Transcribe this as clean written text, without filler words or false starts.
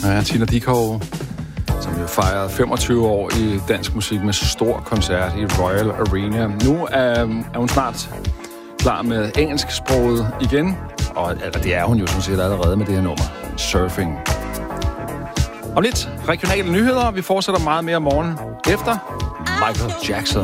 Ja, Tina Dickow, som jo fejrede 25 år i dansk musik med stor koncert i Royal Arena. Nu er hun snart klar med engelsksproget igen. Og altså, det er hun jo sådan set allerede med det her nummer. Surfing. Om lidt regionale nyheder. Vi fortsætter meget mere morgen efter Michael Jackson.